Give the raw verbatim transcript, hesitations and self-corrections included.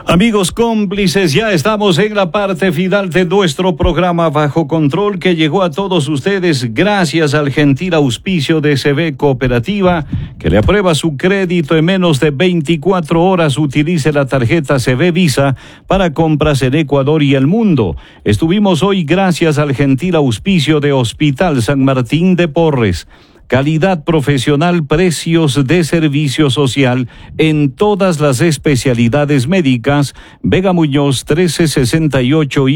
Amigos cómplices, ya estamos en la parte final de nuestro programa Bajo Control, que llegó a todos ustedes gracias al gentil auspicio de C B Cooperativa, que le aprueba su crédito en menos de veinticuatro horas. Utilice la tarjeta C B Visa para compras en Ecuador y el mundo. Estuvimos hoy gracias al gentil auspicio de Hospital San Martín de Porres. Calidad profesional, precios de servicio social en todas las especialidades médicas. Vega Muñoz, trece sesenta y ocho y